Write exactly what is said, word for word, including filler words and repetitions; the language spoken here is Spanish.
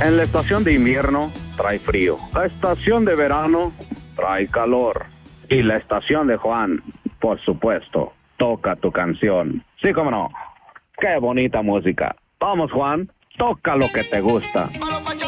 En la estación de invierno trae frío. La estación de verano trae calor. Y la estación de Juan, por supuesto, toca tu canción. Sí, cómo no. Qué bonita música. Vamos, Juan, toca lo que te gusta.